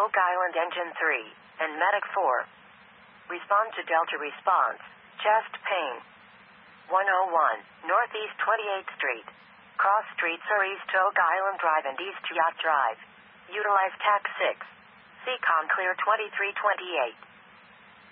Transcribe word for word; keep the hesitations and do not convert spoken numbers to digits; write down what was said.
Oak Island Engine three, and Medic four. Respond to Delta response. Chest pain. one oh one, Northeast twenty-eighth Street. Cross streets are East Oak Island Drive and East Yacht Drive. Utilize T A C six. C COM clear twenty-three twenty-eight.